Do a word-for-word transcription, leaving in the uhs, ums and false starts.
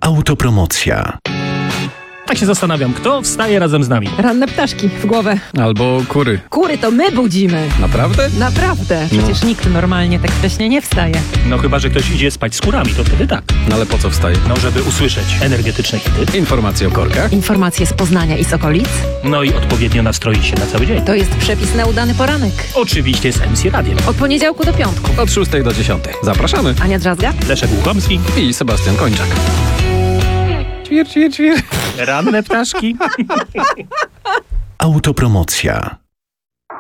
Autopromocja. Tak się zastanawiam, kto wstaje razem z nami. Ranne ptaszki w głowę. Albo kury. Kury to my budzimy. Naprawdę? Naprawdę. Przecież nikt normalnie tak wcześnie nie wstaje. No chyba, że ktoś idzie spać z kurami, to wtedy tak. No ale po co wstaje? No żeby usłyszeć energetyczne hity, Informacje o korkach. Informacje z Poznania i z okolic? no i odpowiednio nastroić się na cały dzień. To jest przepis na udany poranek. Oczywiście z M C Radiem. Od poniedziałku do piątku. Od szóstej do dziesiątej. Zapraszamy. Ania Drzazga? Leszek Łukomski, I Sebastian Kończak. Ćwir, ćwir, ćwir. ranne ptaszki. Autopromocja.